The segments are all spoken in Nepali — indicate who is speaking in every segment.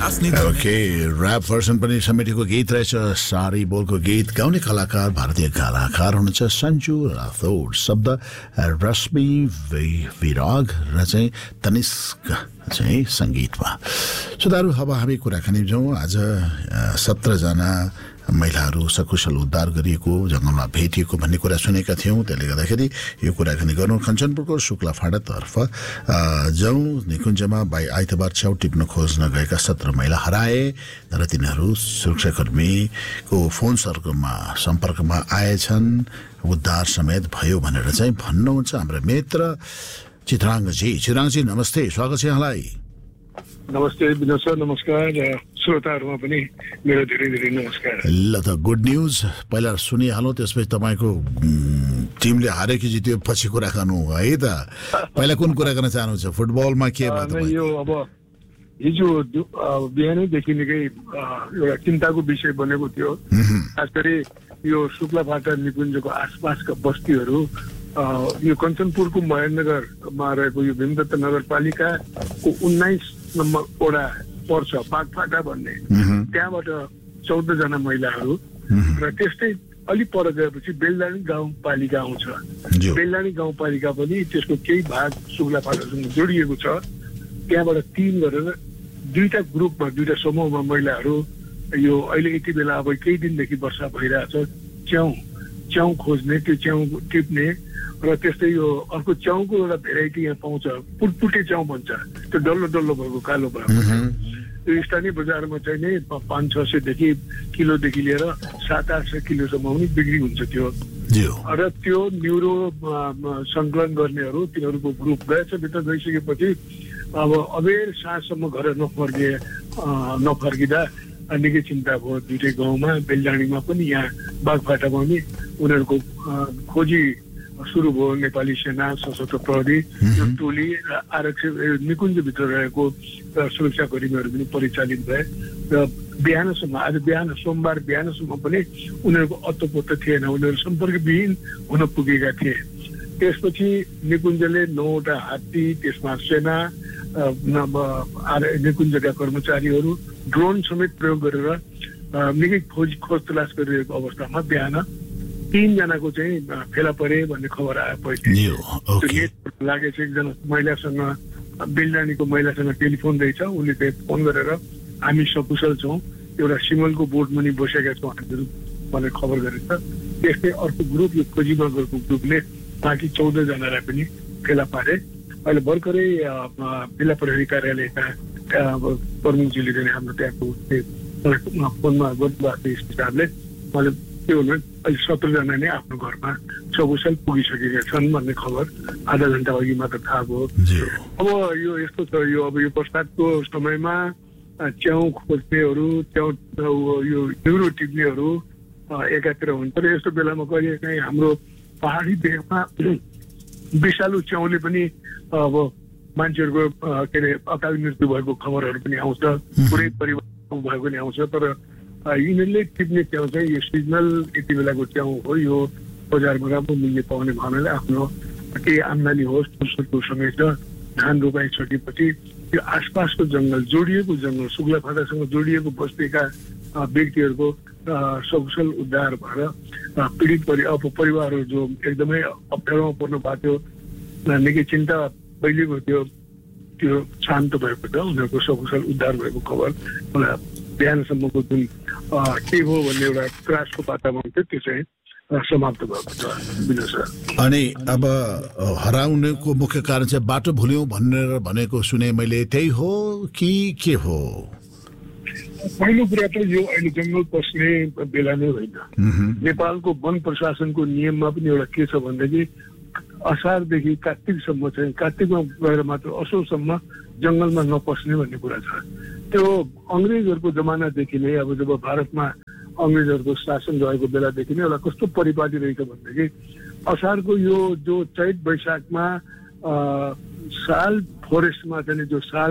Speaker 1: ओके ऱ्याप भर्सन पनि समेटेको गीत रहेछ सारी बोलको गीत गाउने कलाकार भारतीय कलाकार हुनुहुन्छ सन्जु राठौड शब्द रश्मि विराग र चाहिँ तनिष्क चाहिँ सङ्गीतमा सुधारु अब हामी कुराकानी जाउँ आज 17 जना महिलाहरू सकुशल उद्धार गरिएको जङ्गलमा भेटिएको भन्ने कुरा सुनेका थियौँ त्यसले गर्दाखेरि यो कुराकानी गर्नु कञ्चनपुरको शुक्ला फाँडातर्फ जाउँ निकुञ्जमा आइतबार च्याउ टिप्न खोज्न गएका 17 महिला हराए र तिनीहरू सुरक्षाकर्मीको फोन सम्पर्कमा आएछन् उद्धार समेत भयो भनेर चाहिँ भन्नुहुन्छ हाम्रो मित्र चित्राङजी नमस्ते स्वागत छ यहाँलाई
Speaker 2: नमस्ते विनोद सर नमस्कार श्रोताहरुमा पनि मेरो धेरै धेरै नमस्कार
Speaker 1: ल त गुड न्यूज पहिला सुनिहालौँ त्यसपछि तपाईको टिमले हारे कि जित्यो पछि कुरा गर्नु है त पहिला कुन कुरा गर्न चाहनुहुन्छ फुटबलमा के भयो त
Speaker 2: यो अब हिजो बिहानैदेखि निकै एउटा चिन्ताको विषय बनेको थियो खास गरी यो शुक्लाफाटा निकुञ्जको आसपासका बस्तीहरू यो कञ्चनपुरको महेन्द्रनगरमा रहेको यो भीमदत्त नगरपालिकाको 19 नम्बर वडा पर्छ बागफाटा भन्ने त्यहाँबाट 14 जना महिलाहरू र त्यस्तै अलि पर गएपछि बेलडाँडी गाउँपालिका आउँछ बेलडाँडी गाउँपालिका पनि त्यसको केही भाग शुक्लाफाटासँग जोडिएको छ त्यहाँबाट 3 गरेर दुईटा ग्रुपमा दुईटा समूहमा महिलाहरू यो अहिले यति बेला अब केही दिनदेखि वर्षा भइरहेछ च्याउ खोज्ने त्यो च्याउ टिप्ने र त्यस्तै यो अर्को च्याउको एउटा भेराइटी यहाँ पाउँछ पुटपुटे च्याउ भन्छ त्यो डल्लो डल्लो भएको कालो भएको त्यो स्थानीय बजारमा चाहिँ नै 500-600 देखि किलोदेखि लिएर 700-800 किलोसम्म पनि बिक्री हुन्छ त्यो र त्यो न्युरो सङ्कलन गर्नेहरू तिनीहरूको ग्रुप गएछ भित्र गइसकेपछि अब अबेर साँझसम्म घर नफर्किँदा निकै चिन्ता भयो दुईटै गाउँमा बेलडाँडीमा पनि यहाँ बागफाटामा पनि उनीहरूको खोजी सुरु भयो नेपाली सेना सशस्त्र प्रहरी यो टोली र आरक्षी निकुञ्जभित्र रहेको सुरक्षाकर्मीहरू पनि परिचालित भए र बिहानसम्म आज सोमबार बिहानसम्म पनि उनीहरूको अत्तोपत्तो थिएन उनीहरू सम्पर्कविहीन हुन पुगेका थिए त्यसपछि निकुञ्जले 9वटा हात्ती त्यसमा सेना निकुञ्जका कर्मचारीहरू ड्रोन समेत प्रयोग गरेर निकै खोज तलास गरिरहेको अवस्थामा बिहान 3 जनाको चाहिँ फेला परे भन्ने खबर आयो पहिले लागेछ एकजना महिलासँग बेलडाँडीको महिलासँग टेलिफोन रहेछ उनले चाहिँ फोन गरेर हामी सकुशल छौँ एउटा सिमलको बोट मुनि बसेका छौँ हामीहरू भनेर खबर गरेछ त्यस्तै अर्को ग्रुप यो खोजीमा गएको ग्रुपले बाँकी 14 जनालाई पनि फेला पारे अहिले भर्खरै जिल्ला प्रहरी कार्यालयका प्रमुखजीले चाहिँ हाम्रो त्यहाँको फोनमा गर्नुभएको हिसाबले मैले के भन्नु अहिले 17 जना नै आफ्नो घरमा सकुशल पुगिसकेका छन् भन्ने खबर आधा घण्टा अघि मात्र थाहा भयो अब यो यस्तो छ यो अब यो बर्सातको समयमा च्याउ खोज्नेहरू यो न्युरो टिप्नेहरू एकातिर हुन्छ र यस्तो बेलामा कहिले काहीँ हाम्रो पहाडी भेगमा विषालु च्याउले पनि अब मान्छेहरूको के अरे अकाल मृत्यु भएको खबरहरू पनि आउँछ पुरै परिवार भएको नि आउँछ तर यिनीहरूले टिप्ने च्याउ चाहिँ यो सिजनल यति बेलाको च्याउ हो यो बजारमा राम्रो मूल्य पाउने भन्नाले आफ्नो केही आम्दानी होस् फुलको समय छ धान रोपाइसकेपछि त्यो आसपासको जङ्गल जोडिएको जङ्गल शुक्लाफाटासँग जोडिएको बस्तीका व्यक्तिहरूको सकुशल उद्धार भएर पीडित परिवारहरू जो एकदमै अप्ठ्यारोमा पर्नु भएको थियो निकै चिन्ता फैलिएको थियो त्यो शान्त भएको छ उनीहरूको सकुशल उद्धार भएको खबर मलाई बिहानसम्मको जुन के हो भन्ने एउटा त्रासको वातावरण थियो त्यो चाहिँ समाप्त भएको छ विनोद सर
Speaker 1: अनि अब हराउनेको मुख्य कारण चाहिँ बाटो भुल्यौँ भनेर भनेको सुने मैले त्यही हो कि के हो
Speaker 2: पहिलो कुरा त यो अहिले जङ्गल पस्ने बेला नै होइन नेपालको वन प्रशासनको नियममा पनि एउटा के छ भनेदेखि असारदेखि कार्तिकसम्म चाहिँ कार्तिकमा गएर मात्र असोजसम्म जङ्गलमा नपस्ने भन्ने कुरा छ त्यो अङ्ग्रेजहरूको जमानादेखि नै अब जब भारतमा अङ्ग्रेजहरूको शासन रहेको बेलादेखि नै एउटा कस्तो परिपाटी रहेछ भनेदेखि असारको यो जो चैत वैशाखमा साल फरेस्टमा चाहिँ जो साल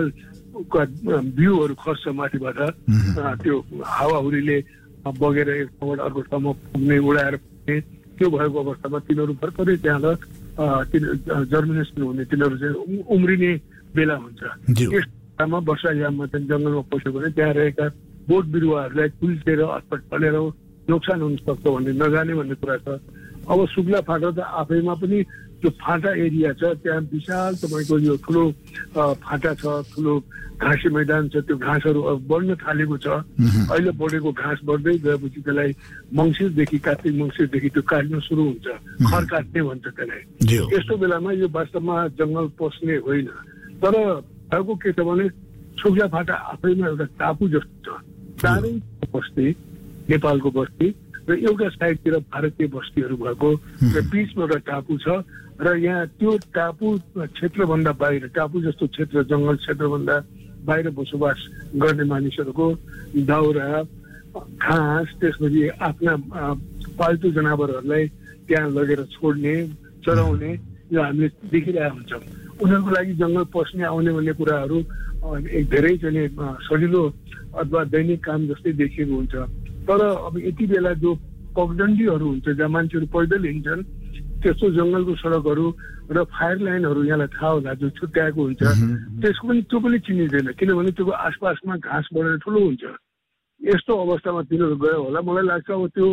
Speaker 2: बिउहरू खस्छ माथिबाट त्यो हावाहुरीले बगेर एक ठाउँबाट अर्को ठाउँमा पुग्ने उडाएर पुग्ने त्यो भएको अवस्थामा तिनीहरू भर्खरै त्यहाँ जर्मिनेसन हुने तिनीहरू चाहिँ उम्रिने बेला हुन्छ अवस्थामा वर्षायाममा चाहिँ जङ्गलमा पस्यो भने त्यहाँ रहेका बोट बिरुवाहरूलाई कुल्चेर अथवा ढलेर नोक्सान हुन सक्छ भन्ने नजाने भन्ने कुरा छ। अब सुक्ला फाटा त आफैमा पनि त्यो फाटा एरिया छ, त्यहाँ विशाल तपाईँको यो ठुलो फाटा छ, ठुलो घाँसे मैदान छ, त्यो घाँसहरू अब बढ्न थालेको छ। अहिले बढेको घाँस बढ्दै गएपछि त्यसलाई मङ्सिरदेखि कार्तिक मङ्सिरदेखि त्यो काट्न सुरु हुन्छ, खर काट्ने भन्छ त्यसलाई। यस्तो बेलामा यो वास्तवमा जङ्गल पस्ने होइन, तर अर्को के छ भने सुक्ला फाटा आफैमा एउटा टापु जस्तो छ, चारै बस्ती नेपालको बस्ती र एउटा साइडतिर भारतीय बस्तीहरू भएको र बिचमा एउटा टापु छ र यहाँ त्यो टापु क्षेत्रभन्दा बाहिर, टापु जस्तो क्षेत्र जङ्गल क्षेत्रभन्दा बाहिर बसोबास गर्ने मानिसहरूको दाउरा घाँस त्यसपछि आफ्ना पाल्तु जनावरहरूलाई त्यहाँ लगेर छोड्ने चराउने यो हामीले देखिरहेको हुन्छौँ। उनीहरूको लागि जङ्गल पस्ने आउने भन्ने कुराहरू एक धेरै चाहिँ सजिलो अथवा दैनिक काम जस्तै देखिएको हुन्छ। तर अब यति बेला जो पगडन्डीहरू हुन्छ जहाँ मान्छेहरू पैदल हिँड्छन्, त्यस्तो जङ्गलको सडकहरू र फायर लाइनहरू यहाँलाई थाहा होला जो छुट्याएको हुन्छ, त्यसको पनि त्यो पनि चिनिँदैन, किनभने त्यो आसपासमा घाँस बढेर ठुलो हुन्छ। यस्तो अवस्थामा तिनीहरू गयो होला। मलाई लाग्छ अब त्यो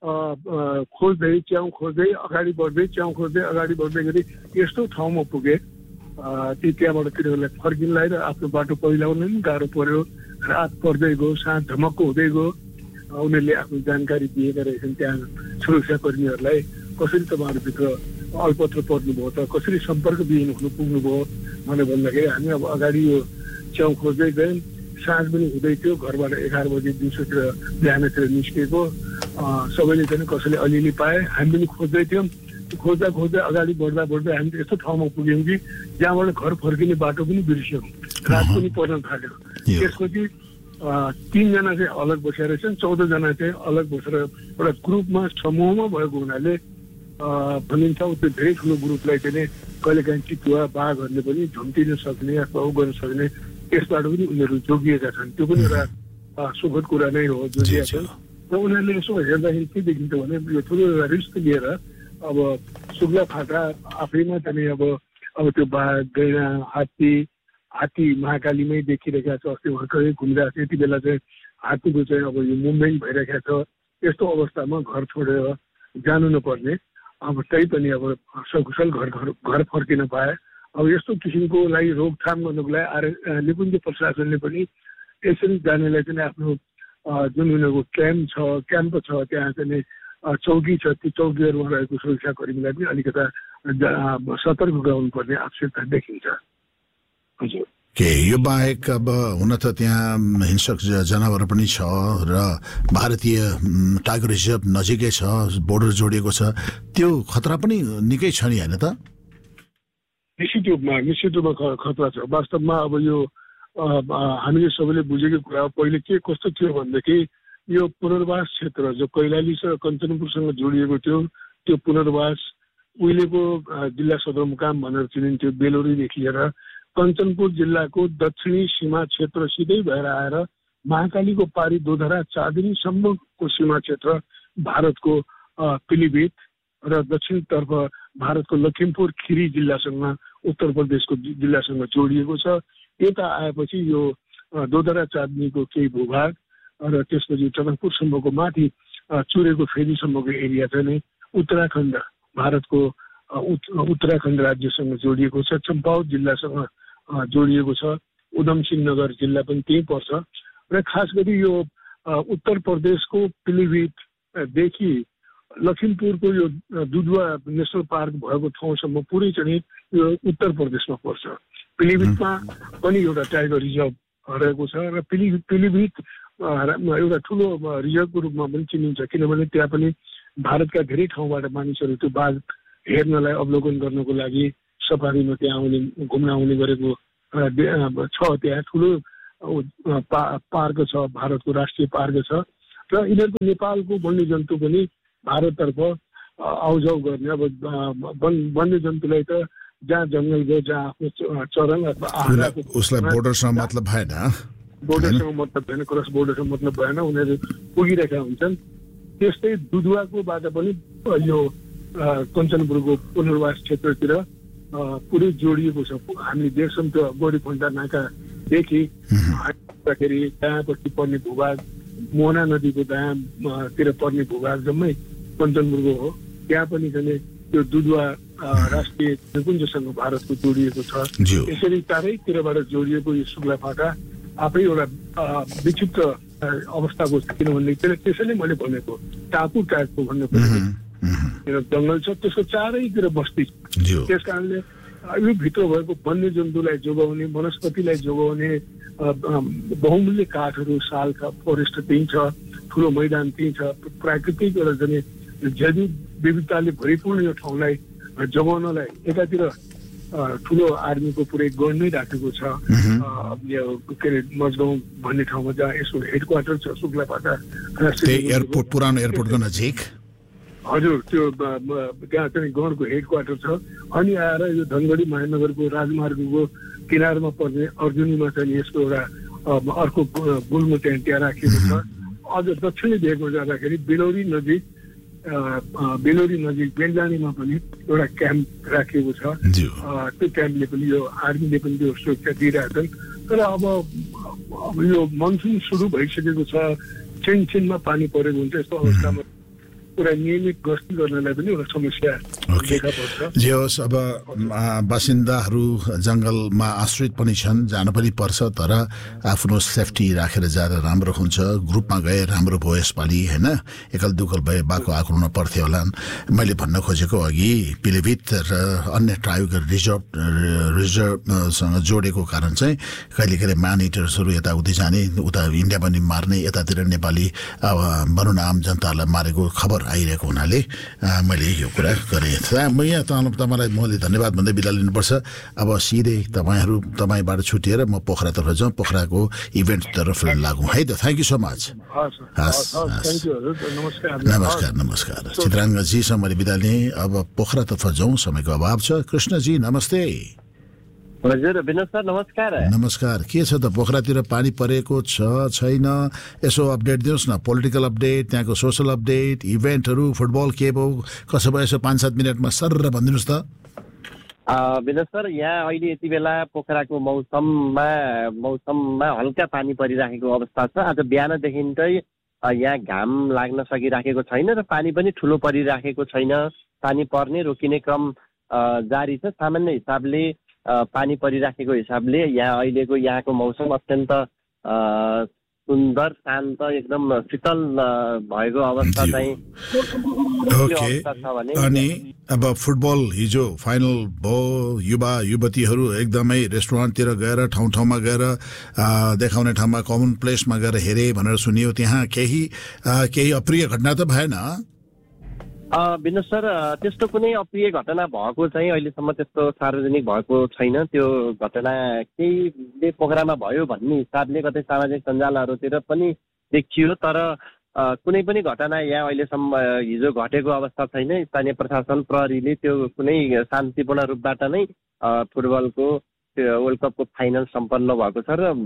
Speaker 2: खोज्दै च्याउ खोज्दै अगाडि बढ्दै च्याउ खोज्दै अगाडि बढ्दै गरी यस्तो ठाउँमा पुगे त्यहाँबाट तिनीहरूलाई फर्किनलाई र आफ्नो बाटो पहिलाउन पनि गाह्रो पर्यो। रात पर्दै गयो, साँझ झमक्क हुँदै गयो। उनीहरूले आफ्नो जानकारी दिएका रहेछन् त्यहाँ सुरक्षाकर्मीहरूलाई, कसरी तपाईँहरूभित्र अल्पत्र पर्नुभयो त, कसरी सम्पर्कविहीन हुनु पुग्नुभयो भनेर भन्दाखेरि हामी अब अगाडि यो च्याउ खोज्दै गयौँ, साँझ पनि हुँदै थियो, घरबाट 11 बजी दिउँसोतिर बिहानतिर निस्किएको, सबैले चाहिँ कसैले अलिअलि पाए, हामी पनि खोज्दै थियौँ। खोज्दा खोज्दै अगाडि बढ्दा बढ्दै हामी यस्तो ठाउँमा पुग्यौँ कि जहाँबाट घर फर्किने बाटो पनि बिर्स्यौँ, रात पनि पर्न थाल्यो। त्यसपछि 3 जना चाहिँ अलग बसेर रहेछन्, 14 जना चाहिँ अलग बसेर एउटा ग्रुपमा समूहमा भएको हुनाले भनिन्छ त्यो धेरै ठुलो ग्रुपलाई चाहिँ कहिलेकाहीँ चितुवा बाघहरूले पनि झम्टिन सक्ने अथवा गर्न सक्ने त्यसबाट पनि उनीहरू जोगिएका छन्। त्यो पनि एउटा सुखद कुरा नै हो जोगिएका छन्। र उनीहरूले यसो हेर्दाखेरि के देखिन्छ भने यो ठुलो एउटा रिस्क लिएर अब सुक्ला फाटा आफैमा चाहिँ अब त्यो बाघ गैँडा हात्ती महाकालीमै देखिरहेका छ। अस्ति भर्खरै घुमिरहेको छ, यति बेला चाहिँ हात्तीको चाहिँ अब यो मुभमेन्ट भइरहेको छ। यस्तो अवस्थामा घर छोडेर जानु नपर्ने, अब त्यही पनि अब सकुशल घर फर्किन पाए। अब यस्तो किसिमको लागि रोकथाम गर्नुको लागि निकुञ्ज प्रशासनले पनि यसरी जानेलाई चाहिँ आफ्नो जुन उनीहरूको क्याम्प छ त्यहाँ चाहिँ चौकी छ, ती चौकीहरूमा रहेको सुरक्षाकर्मीलाई पनि अलिकता सतर्क गराउनुपर्ने आवश्यकता देखिन्छ। हजुर,
Speaker 1: यो बाहेक अब हुन त त्यहाँ हिंसक जनावर पनि छ र भारतीय टाइगर रिजर्भ नजिकै छ, बोर्डर जोडिएको छ, त्यो खतरा पनि निकै छ नि होइन त?
Speaker 2: निश्चित रूपमा खतरा छ। वास्तवमा अब यो हामीले सबैले बुझेको कुरा पहिले के कस्तो थियो भनेदेखि यो पुनर्वास क्षेत्र जो कैलाली र कञ्चनपुरसँग जोडिएको थियो, त्यो पुनर्वास उहिलेको जिल्ला सदरमुकाम भनेर चिनिन्थ्यो। बेलोरीदेखि लिएर कञ्चनपुर जिल्लाको दक्षिणी सीमा क्षेत्र सिधै भएर आएर महाकालीको पारी दोधरा चाँदनीसम्मको सीमा क्षेत्र भारतको पिलिभित र दक्षिणतर्फ भारतको लखिमपुर खिरी जिल्लासँग उत्तर प्रदेशको जिल्लासँग जोडिएको छ। यता आएपछि यो दोधरा चाँदनीको केही भूभाग र त्यसपछि टनकपुरसम्मको माथि चुरेको फेदीसम्मको एरिया चाहिँ नै उत्तराखण्ड भारतको उत्तराखण्ड राज्यसँग जोडिएको छ। चम्पावत जिल्लासँग जोडिएको छ। उधमसिंह नगर जिल्ला पनि त्यही पर्छ र खास गरी यो उत्तर प्रदेशको पिलिभितदेखि लखिमपुरको यो दुधवा नेसनल पार्क भएको ठाउँसम्म पुरै चाहिँ यो उत्तर प्रदेशमा पर्छ। पिलिभितमा पनि एउटा टाइगर रिजर्भ रहेको छ र पिलिभित एउटा ठुलो रिजर्भको रूपमा पनि चिनिन्छ, किनभने त्यहाँ पनि भारतका धेरै ठाउँबाट मानिसहरू त्यो बाघ हेर्नलाई अवलोकन गर्नको लागि सफारीमा त्यहाँ घुम्न आउने गरेको छ। त्यहाँ ठुलो पार्क छ, भारतको राष्ट्रिय पार्क छ र यिनीहरूको नेपालको वन्यजन्तु पनि भारततर्फ आउजाउ गर्ने। अब वन्यजन्तुलाई त जहाँ जङ्गल गयो, जहाँ आफ्नो चरन अथवा
Speaker 1: उसलाई बोर्डरसँग मतलब भएन,
Speaker 2: बोर्डरसँग मतलब भएन, क्रस बोर्डरसँग मतलब भएन, उनीहरू पुगिरहेका हुन्छन्। त्यस्तै दुधुवाकोबाट पनि यो कञ्चनपुरको पुनर्वास क्षेत्रतिर पुरै जोडिएको छ। हामीले देख्छौँ त्यो गोरीफन्टा नाका देखि हेर्दाखेरि त्यहाँपछि पर्ने भूभाग मोहना नदीको दायाँतिर पर्ने भूभाग जम्मै कञ्चनपुरको हो। त्यहाँ पनि चाहिँ त्यो दुधवा राष्ट्रिय निकुञ्जसँग भारतको जोडिएको छ। यसरी चारैतिरबाट जोडिएको यो शुक्लाफाटा आफै एउटा विचित्र अवस्थाको छ, किनभने त्यसैले मैले भनेको टापु टाइपको भन्ने जङ्गल छ, त्यसको चारैतिर बस्ती छ। त्यस कारणले यो भित्र भएको वन्यजन्तुलाई जोगाउने, वनस्पतिलाई जोगाउने बहुमूल्य काठहरू, सालका फोरेस्ट त्यही छ, ठुलो मैदान त्यही छ। प्राकृतिक एउटा चाहिँ जैविक विविधताले भरिपूर्ण यो ठाउँलाई जोगाउनलाई एकातिर ठुलो आर्मीको पुरै गण नै राखेको छ। यो के अरे मजगाउँ भन्ने ठाउँमा जहाँ यसको हेडक्वार्टर छ शुक्लाफाटा
Speaker 1: एयरपोर्ट, पुरानो एयरपोर्टको नजिक।
Speaker 2: हजुर, त्यो त्यहाँ चाहिँ गणको हेडक्वार्टर छ। अनि आएर यो धनगढी महानगरको राजमार्गको किनारमा पर्ने अर्जुनीमा चाहिँ यसको एउटा अर्को गुल्म त्यहाँ राखिएको छ। अझ दक्षिणी भेगमा जाँदाखेरि बेलौरी नजिक बेन्जानीमा पनि एउटा क्याम्प राखिएको छ। त्यो क्याम्पले पनि यो आर्मीले पनि त्यो सुरक्षा दिइरहेछन्। तर अब यो मनसुन सुरु भइसकेको छ, छिनमा पानी परेको हुन्छ। यस्तो अवस्थामा पुरा नियमित गस्ती गर्नलाई पनि एउटा समस्या देखा पर्छ।
Speaker 1: जे होस्, अब बासिन्दाहरू जङ्गलमा आश्रित पनि छन्, जान पनि पर्छ, तर आफ्नो सेफ्टी राखेर जाँदा राम्रो हुन्छ। ग्रुपमा गए राम्रो भयो यसपालि, होइन? एकल दुकल भए बाको आक्रमण पर्थ्यो होला। मैले भन्न खोजेको अघि पिलिभिट र अन्य ट्राइबल रिजर्भसँग जोडेको कारण चाहिँ कहिले कहिले मान इटर्सहरू यताउति जाने, उता इन्डिया पनि मार्ने, यतातिर नेपाली भनौँ न आम जनतालाई मारेको खबर आइरहेको हुनाले मैले यो कुरा गरेँ। म यहाँ तपाईँलाई मैले धन्यवाद भन्दै बिदा लिनुपर्छ। अब सिधै तपाईँबाट छुटिएर म पोखरातर्फ जाउँ, पोखराको इभेन्टतर्फ लागौँ है त। Thank you so much. नमस्कार। चित्राङ्गजीसँग मैले बिदा लिएँ। अब पोखरातर्फ जाउँ, समयको अभाव छ। कृष्णजी नमस्ते।
Speaker 3: हजुर विनोद सर
Speaker 1: नमस्कार। के छ त पोखरातिर पानी परेको छ छैन? यसो अपडेट दिनुहोस् न, पोलिटिकल अपडेट, त्यहाँको सोसल अपडेट, इभेन्टहरू, फुटबल के भयो कसो भयो, यसो 5-7 मिनटमा सर भनिदिनुहोस् त।
Speaker 3: विनोद सर, यहाँ अहिले यति बेला पोखराको मौसममा हल्का पानी परिराखेको अवस्था छ। आज बिहानदेखिकै यहाँ घाम लाग्न सकिराखेको छैन र पानी पनि ठुलो परिराखेको छैन। पानी पर्ने रोकिने क्रम जारी छ। सामान्य हिसाबले पानी परिराखेको हिसाबले अहिलेको यहाँको मौसम अत्यन्त सुन्दर, शान्त, एकदम शीतल भएको अवस्था चाहिँ
Speaker 1: अनि अब फुटबल हिजो फाइनल भयो, युवा युवतीहरू एकदमै रेस्टुरेन्टतिर गएर ठाउँमा गएर देखाउने ठाउँमा कमन प्लेसमा गएर हेरे भनेर सुनियो। त्यहाँ केही अप्रिय घटना त भएन?
Speaker 3: विनोद सर, त्यस्तो कुनै अप्रिय घटना भएको चाहिँ अहिलेसम्म त्यस्तो सार्वजनिक भएको छैन। त्यो घटना केहीले पोखरामा भयो भन्ने हिसाबले कतै सामाजिक सञ्जालहरूतिर पनि देखियो, तर कुनै पनि घटना यहाँ अहिलेसम्म हिजो घटेको अवस्था छैन। स्थानीय प्रशासन प्रहरीले त्यो कुनै शान्तिपूर्ण रूपबाट नै फुटबलको वर्ल्ड कपको फाइनल सम्पन्न भएको छ र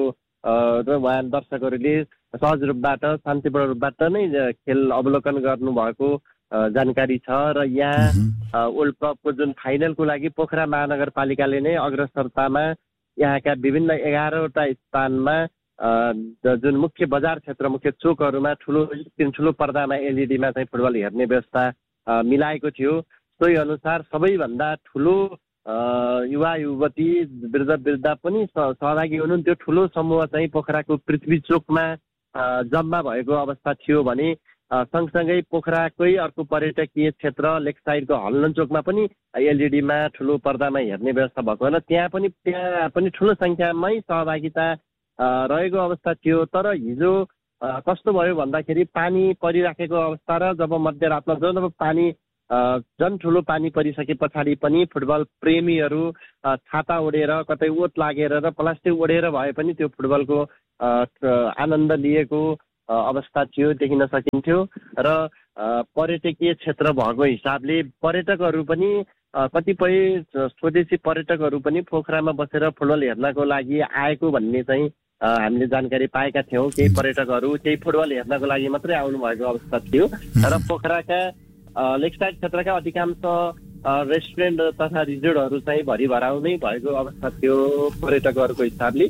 Speaker 3: उहाँ दर्शकहरूले सहज रूपबाट शान्तिपूर्ण रूपबाट नै खेल अवलोकन गर्नुभएको जानकारी छ। र यहाँ वर्ल्ड कपको जुन फाइनलको लागि पोखरा महानगरपालिकाले नै अग्रसरतामा यहाँका विभिन्न 11वटा स्थानमा जुन मुख्य बजार क्षेत्र, मुख्य चोकहरूमा ठुलो पर्दामा एलइडीमा चाहिँ फुटबल हेर्ने व्यवस्था मिलाएको थियो। सोही अनुसार सबैभन्दा ठुलो युवा युवती वृद्ध पनि सहभागी हुनुहुन्थ्यो। ठुलो समूह चाहिँ पोखराको पृथ्वी चोकमा जम्मा भएको अवस्था थियो भने सँगसँगै पोखराकै अर्को पर्यटकीय क्षेत्र लेक साइडको हल्लन चोकमा पनि एलइडीमा ठुलो पर्दामा हेर्ने व्यवस्था भएको र त्यहाँ पनि ठुलो सङ्ख्यामै सहभागिता रहेको अवस्था थियो। तर हिजो कस्तो भयो भन्दाखेरि पानी परिराखेको अवस्था र जब मध्यरातमा जब पानी झन् ठुलो पानी परिसके पछाडि पनि फुटबल प्रेमीहरू छाता ओढेर, कतै ओत लागेर र प्लास्टिक ओढेर भए पनि त्यो फुटबलको आनन्द लिएको अवस्था थियो, देखिन सकिन्थ्यो। र पर्यटकीय क्षेत्र भएको हिसाबले पर्यटकहरू पनि कतिपय स्वदेशी पर्यटकहरू पनि पोखरामा बसेर फुटबल हेर्नको लागि आएको भन्ने चाहिँ हामीले जानकारी पाएका थियौँ। केही पर्यटकहरू केही फुटबल हेर्नको लागि मात्रै आउनु भएको अवस्था थियो। र पोखराका लेक साइड क्षेत्रका अधिकांश रेस्टुरेन्ट तथा रिजोर्टहरू चाहिँ भरिभराउ नै भएको अवस्था थियो पर्यटकहरूको हिसाबले।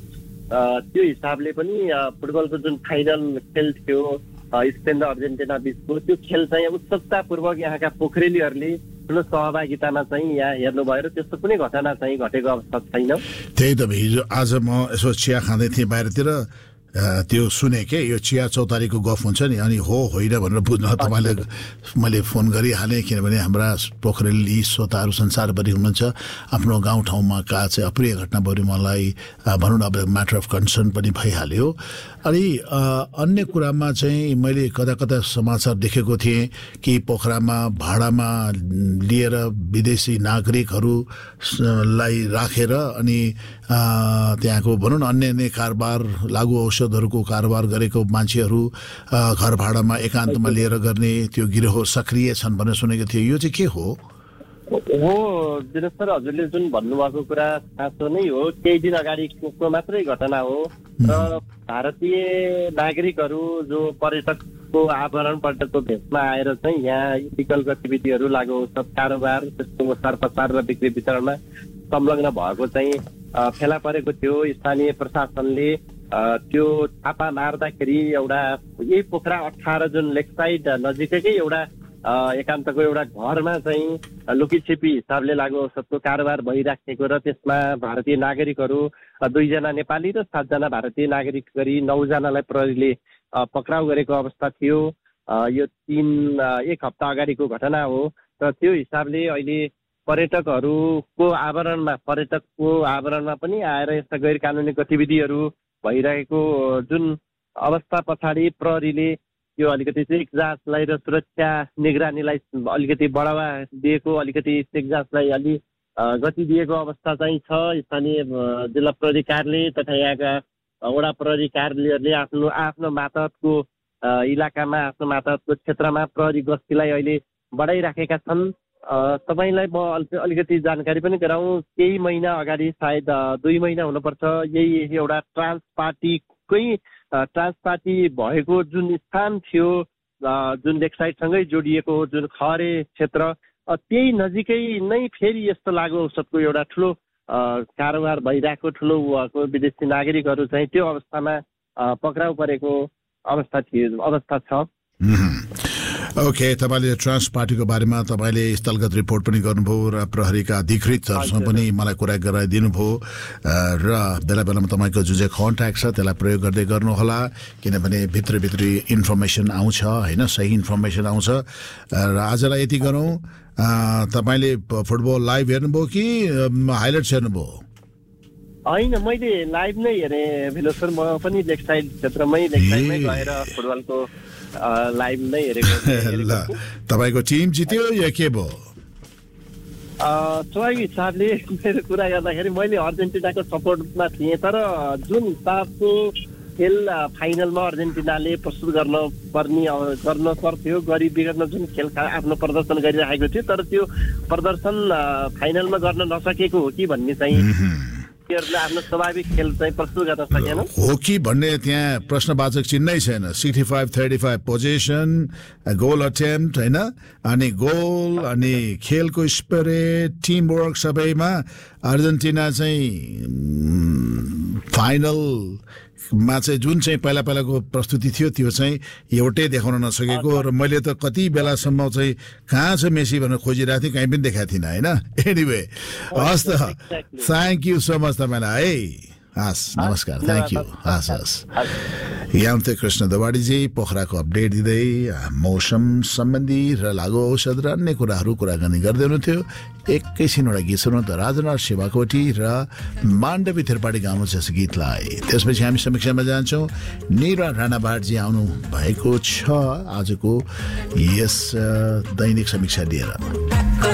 Speaker 3: त्यो हिसाबले पनि फुटबलको जुन फाइनल खेल थियो स्पेन र अर्जेन्टिना बिचको त्यो खेल चाहिँ उत्सुकतापूर्वक यहाँका पोखरेलीहरूले ठुलो सहभागितामा चाहिँ यहाँ हेर्नुभयो र त्यस्तो कुनै घटना चाहिँ घटेको अवस्था छैन।
Speaker 1: त्यही त हिजो आज म यसो चिया खाँदै थिएँ बाहिरतिर त्यो सुने के यो चिया चौतारीको गफ हुन्छ नि अनि होइन भनेर बुझ्न तपाईँले मैले फोन गरिहालेँ किनभने हाम्रा पोखरेली श्रोताहरू संसारभरि हुनुहुन्छ आफ्नो गाउँठाउँमा का चाहिँ अप्रिय घटना भयो मलाई भनौँ न अब म्याटर अफ कन्सर्न पनि भइहाल्यो। अनि अन्य कुरामा चाहिँ मैले कता कता समाचार देखेको थिएँ कि पोखरामा भाडामा लिएर विदेशी नागरिकहरूलाई राखेर अनि त्यहाँको भनौँ न अन्य कारोबार लागु औषधहरूको कारोबार गरेको मान्छेहरू घर भाडामा एकान्तमा लिएर गर्ने त्यो गिरोह सक्रिय छन् भनेर सुनेको थियो। यो चाहिँ के हो?
Speaker 3: दिनेश सर हजुरले जुन भन्नुभएको कुरा साँचो नै हो। केही दिन अगाडिको मात्रै घटना हो र भारतीय नागरिकहरू जो पर्यटकको आवरण पर्यटकको भेषमा आएर चाहिँ यहाँ इलिगल गतिविधिहरू लागु औषध कारोबार त्यसको ओसार पसार र बिक्री वितरणमा संलग्न भएको चाहिँ फेला परेको थियो। स्थानीय प्रशासनले त्यो छापा मार्दाखेरि एउटा यही पोखरा 18 जुन लेकसाइड नजिकैकै एउटा एकान्तको एउटा घरमा चाहिँ लुकीछिपी हिसाबले लागु औषधको कारोबार भइराखेको र त्यसमा भारतीय नागरिकहरू 2 जना नेपाली र 7 जना भारतीय नागरिक गरी 9 जनालाई प्रहरीले पक्राउ गरेको अवस्था थियो। यो 1 हप्ता अगाडिको घटना हो र त्यो हिसाबले अहिले पर्यटकको आवरणमा पनि आएर यस्ता गैर कानुनी गतिविधिहरू भइरहेको जुन अवस्था पछाडि प्रहरीले यो अलिकति चेक जाँचलाई र सुरक्षा निगरानीलाई अलिकति बढावा दिएको, अलिकति चेक जाँचलाई अलि गति दिएको अवस्था चाहिँ छ। स्थानीय जिल्ला प्रहरी कार्यालय तथा यहाँका वडा प्रहरी कार्यालयहरूले आफ्नो मातहतको इलाकामा आफ्नो मातहतको क्षेत्रमा प्रहरी गस्तीलाई अहिले बढाइराखेका छन्। तपाईँलाई म अलिकति जानकारी पनि गराउँ। केही महिना अगाडि सायद 2 महिना हुनुपर्छ यही एउटा ट्रान्स पार्टी भएको जुन स्थान थियो जुन लेकसाइडसँगै जोडिएको जुन खरे क्षेत्र त्यही नजिकै नै फेरि यस्तो लागु औषधको एउटा ठुलो कारोबार भइरहेको ठुलो विदेशी नागरिकहरू चाहिँ त्यो अवस्थामा पक्राउ परेको अवस्था छ।
Speaker 1: ओके, तपाईँले ट्रान्स पार्टीको बारेमा तपाईँले स्थलगत रिपोर्ट पनि गर्नुभयो र प्रहरीका अधिकृतहरूसँग पनि मलाई कुरा गराइदिनु भयो र बेला बेलामा तपाईँको जुन चाहिँ कन्ट्याक्ट छ त्यसलाई प्रयोग गर्दै गर्नुहोला किनभने भित्री इन्फर्मेसन आउँछ होइन, सही इन्फर्मेसन आउँछ। र आजलाई यति गरौँ। तपाईँले फुटबल लाइभ हेर्नुभयो कि हाइलाइट्स हेर्नुभयो?
Speaker 3: होइन, मैले लाइभ नै हेरेँ भिलो सर। म पनि लेकसाइड क्षेत्रमै गएर फुटबलको लाइभ नै हेरेको।
Speaker 1: ल, तपाईँको टिम जित्यो या के भयो?
Speaker 3: स्वाभाविक हिसाबले मेरो कुरा गर्दाखेरि मैले अर्जेन्टिनाको सपोर्टमा थिएँ, तर जुन हिसाबको खेल फाइनलमा अर्जेन्टिनाले प्रस्तुत गर्न पर्थ्यो गरी बिगर्न जुन खेल आफ्नो प्रदर्शन गरिरहेको थियो, तर त्यो प्रदर्शन फाइनलमा गर्न नसकेको हो कि भन्ने चाहिँ आफ्नो स्वाभाविक खेल चाहिँ प्रस्तुत गर्न सकेन
Speaker 1: हो कि भन्ने त्यहाँ प्रश्नवाचक चिन्है छैन। 65-35 पोजिसन, गोल अटेम्प्ट होइन, अनि गोल अनि खेलको स्पिरिट, टिम वर्क सबैमा अर्जेन्टिना चाहिँ फाइनलमा चाहिँ जुन चाहिँ पहिलाको प्रस्तुति थियो त्यो चाहिँ एउटै देखाउन नसकेको। र मैले त कति बेलासम्म चाहिँ कहाँ छ मेसी भनेर खोजिरहेको थिएँ, कहीँ पनि देखाएको थिइनँ होइन। एनिवे, हस् त, थ्याङ्क यू सो मच तपाईँलाई है। हस्, नमस्कार, थ्याङ्क यू। हस्। यहाँ थे कृष्ण दवाडीजी पोखराको अपडेट दिँदै मौसम सम्बन्धी र लागु औषध र अन्य कुराहरू कुराकानी गर्दै हुनुहुन्थ्यो। एकैछिन एउटा गीत सुनौँ त, राजनाथ शिवाकोटी र माण्डवी त्रिपाठी गाउनु छ यस गीतलाई। त्यसपछि हामी समीक्षामा जान्छौँ। निरा राणाभाटजी आउनु भएको छ आजको यस दैनिक समीक्षा लिएर।